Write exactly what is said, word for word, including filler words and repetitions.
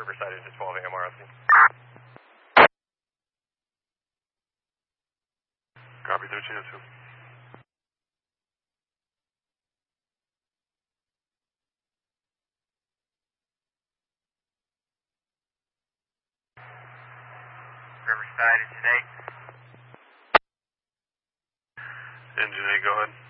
Riverside into twelve A M R L C. Copy thirteen oh two. Riverside, engine eight. Engine eight, go ahead.